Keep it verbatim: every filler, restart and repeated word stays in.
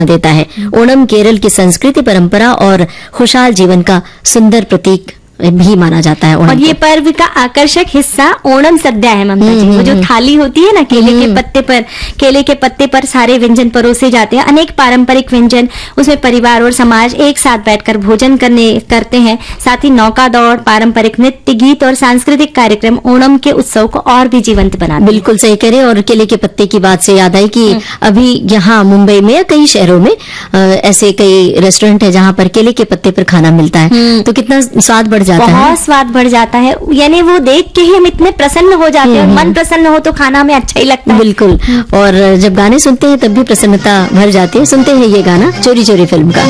देता है। ओणम केरल की संस्कृति, परंपरा और खुशहाल जीवन का सुंदर प्रतीक भी माना जाता है। और ये पर्व का आकर्षक हिस्सा ओणम सद्या है ममता जी। वो जो थाली होती है ना, केले के पत्ते पर केले के पत्ते पर सारे व्यंजन परोसे जाते हैं, अनेक पारंपरिक व्यंजन, उसमें परिवार और समाज एक साथ बैठकर भोजन करने करते हैं। साथ ही नौका दौड़, पारंपरिक नृत्य, गीत और सांस्कृतिक कार्यक्रम ओणम के उत्सव को और भी जीवंत बनाते हैं। बिल्कुल सही कह रहे हैं। और केले के पत्ते की बात से याद आई कि अभी यहाँ मुंबई में या कई शहरों में ऐसे कई रेस्टोरेंट है जहाँ पर केले के पत्ते पर खाना मिलता है, तो कितना स्वाद बढ़ जाता है, बहुत स्वाद बढ़ जाता है। यानी वो देख के ही हम इतने प्रसन्न हो जाते हैं, मन प्रसन्न हो तो खाना हमें अच्छा ही लगता है। बिल्कुल। और जब गाने सुनते हैं तब भी प्रसन्नता भर जाती है। सुनते हैं ये गाना चोरी चोरी फिल्म का।